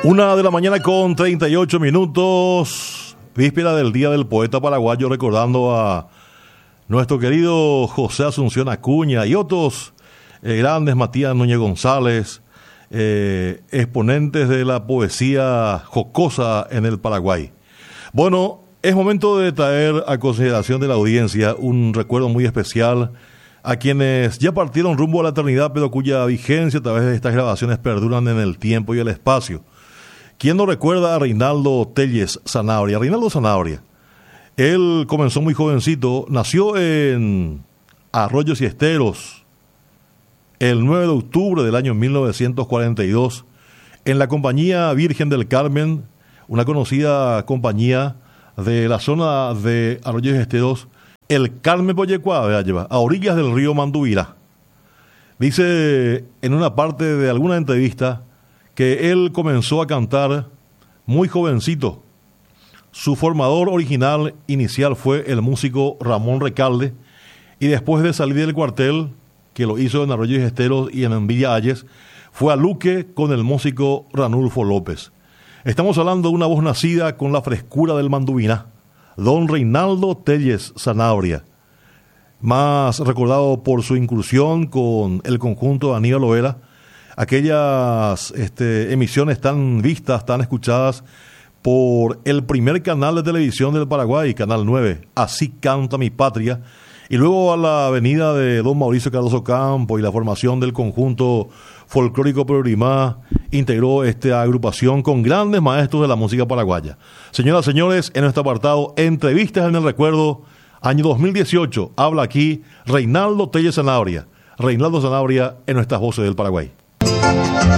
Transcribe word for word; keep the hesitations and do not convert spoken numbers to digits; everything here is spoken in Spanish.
Una de la mañana con treinta y ocho minutos, víspera del Día del Poeta Paraguayo, recordando a nuestro querido José Asunción Acuña y otros eh, grandes, Matías Núñez González, eh, exponentes de la poesía jocosa en el Paraguay. Bueno, es momento de traer a consideración de la audiencia un recuerdo muy especial a quienes ya partieron rumbo a la eternidad, pero cuya vigencia a través de estas grabaciones perduran en el tiempo y el espacio. ¿Quién no recuerda a Reinaldo Telles Zanabria? Reinaldo Zanabria, él comenzó muy jovencito, nació en Arroyos y Esteros el nueve de octubre del año mil novecientos cuarenta y dos en la compañía Virgen del Carmen, una conocida compañía de la zona de Arroyos y Esteros, el Carmen Boyecuá, a orillas del río Manduvira. Dice en una parte de alguna entrevista que él comenzó a cantar muy jovencito. Su formador original inicial fue el músico Ramón Recalde, y después de salir del cuartel, que lo hizo en Arroyos y Esteros y en Villa Ayes, fue a Luque con el músico Ranulfo López. Estamos hablando de una voz nacida con la frescura del Manduvina, don Reinaldo Telles Zanabria, más recordado por su incursión con el conjunto de Aníbal Lovera, aquellas este, emisiones tan vistas, tan escuchadas por el primer canal de televisión del Paraguay, Canal nueve, Así Canta Mi Patria, y luego a la venida de don Mauricio Cardoso Campo y la formación del conjunto folclórico Priorimá, integró esta agrupación con grandes maestros de la música paraguaya. Señoras y señores, en nuestro apartado Entrevistas en el Recuerdo, año dos mil dieciocho, habla aquí Reinaldo Telles Zanabria. Reinaldo Zanabria en nuestras voces del Paraguay.